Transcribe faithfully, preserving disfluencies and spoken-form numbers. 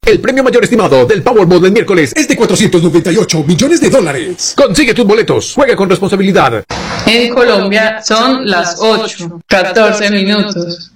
El premio mayor estimado del Powerball del miércoles es de cuatrocientos noventa y ocho millones de dólares. Consigue tus boletos. Juega con responsabilidad. En Colombia son las ocho, catorce minutos.